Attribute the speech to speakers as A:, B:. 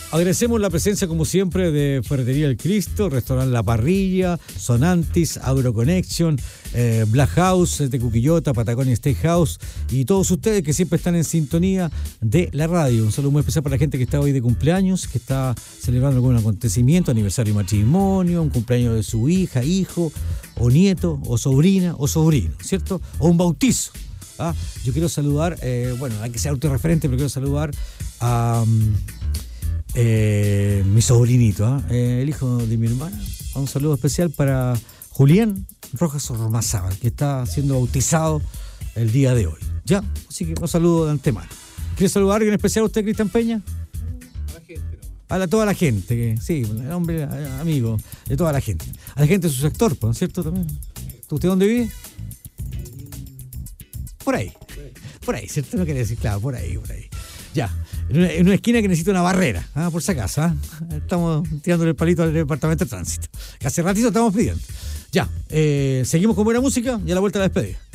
A: Agradecemos la presencia, como siempre, de Ferretería El Cristo, Restaurante La Parrilla, Sonantis, Agroconnection, Black House de Cuquillota, Patagonia Steakhouse y todos ustedes que siempre están en sintonía de la radio. Un saludo muy especial para la gente que está hoy de cumpleaños, que está celebrando algún acontecimiento, aniversario de matrimonio, un cumpleaños de su hija, hijo, o nieto, o sobrina, o sobrino, ¿cierto? O un bautizo. ¿Ah? Yo quiero saludar, hay que ser autorreferente, pero quiero saludar a mi sobrinito, el hijo de mi hermana. Un saludo especial para Julián Rojas Ormazábal, que está siendo bautizado el día de hoy. Ya, así que un saludo de antemano. ¿Quiere saludar a alguien especial a usted, Cristian Peña?
B: A la gente, ¿no?
A: A toda la gente, sí, el hombre amigo de toda la gente. A la gente de su sector, ¿no es cierto? También. ¿Usted dónde vive? Por ahí, ¿cierto? No quería decir, claro, por ahí. Ya, en una esquina que necesita una barrera, por si acaso. Estamos tirándole el palito al departamento de tránsito, que hace ratito estamos pidiendo. Ya, seguimos con buena música y a la vuelta la despedida.